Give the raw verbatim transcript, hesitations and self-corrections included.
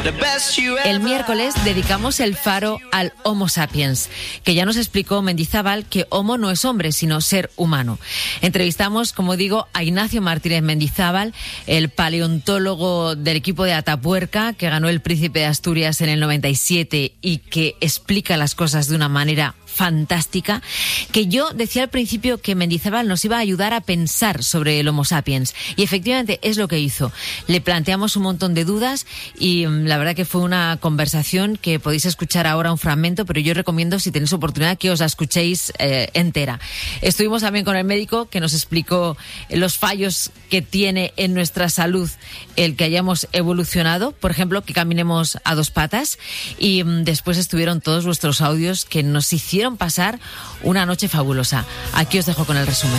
El miércoles dedicamos el faro al Homo sapiens, que ya nos explicó Mendizábal que Homo no es hombre, sino ser humano. Entrevistamos, como digo, a Ignacio Martínez Mendizábal, el paleontólogo del equipo de Atapuerca, que ganó el Príncipe de Asturias en el noventa y siete y que explica las cosas de una manera fantástica, que yo decía al principio que Mendizábal nos iba a ayudar a pensar sobre el Homo sapiens, y efectivamente es lo que hizo. Le planteamos un montón de dudas y la verdad que fue una conversación que podéis escuchar ahora un fragmento, pero yo recomiendo, si tenéis oportunidad, que os la escuchéis eh, entera. Estuvimos también con el médico, que nos explicó los fallos que tiene en nuestra salud el que hayamos evolucionado, por ejemplo, que caminemos a dos patas, y mm, después estuvieron todos vuestros audios que nos hicieron pasar una noche fabulosa. Aquí os dejo con el resumen.